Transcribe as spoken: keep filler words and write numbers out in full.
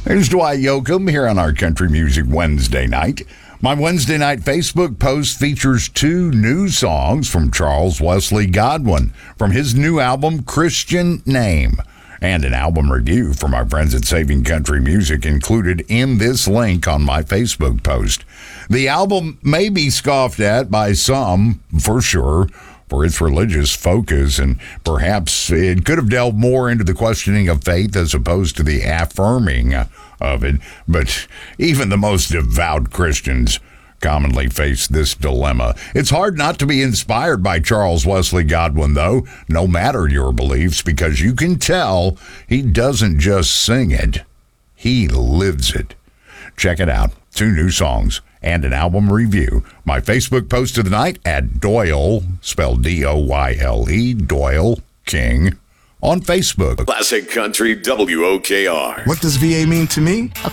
There's Dwight Yoakam here on our Country Music Wednesday night. My Wednesday night Facebook post features two new songs from Charles Wesley Godwin from his new album, Christian Name, and an album review from our friends at Saving Country Music included in this link on my Facebook post. The album may be scoffed at by some, for sure, for its religious focus, and perhaps it could have delved more into the questioning of faith as opposed to the affirming of it. But even the most devout Christians commonly face this dilemma. It's hard not to be inspired by Charles Wesley Godwin, though, no matter your beliefs, because you can tell he doesn't just sing it, he lives it. Check it out. Two new songs and an album review. My Facebook post of the night at Doyle, spelled D O Y L E, Doyle King, on Facebook. Classic Country W O K R. What does V A mean to me?